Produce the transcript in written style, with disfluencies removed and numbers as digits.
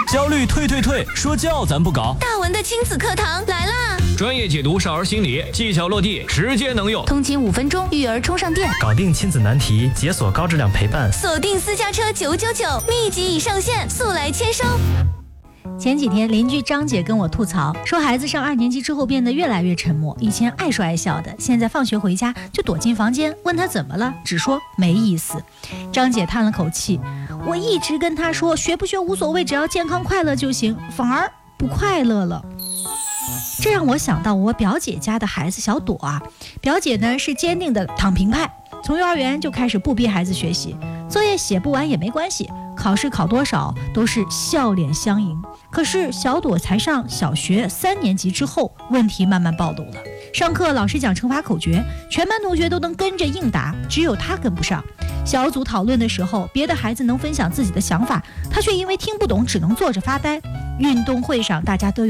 焦虑退，说教咱不搞。 大文的亲子课堂来啦！ 专业解读少儿心理，技巧落地，直接能用。 通勤5分钟，育儿充上电， 搞定亲子难题，解锁高质量陪伴。 锁定私家车999，密集已上线，速来签收。 前几天邻居张姐跟我吐槽说，孩子上2年级之后变得越来越沉默，以前爱说爱笑的，现在放学回家就躲进房间，问他怎么了，只说没意思。张姐叹了口气，我一直跟他说学不学无所谓，只要健康快乐就行，反而不快乐了。这让我想到我表姐家的孩子小朵啊，表姐呢是坚定的躺平派，从幼儿园就开始不逼孩子学习，作业写不完也没关系，考试考多少都是笑脸相迎。可是小朵才上小学3年级之后，问题慢慢暴露了。上课老师讲乘法口诀，全班同学都能跟着应答，只有他跟不上。小组讨论的时候，别的孩子能分享自己的想法，他却因为听不懂只能坐着发呆。运动会上大家都有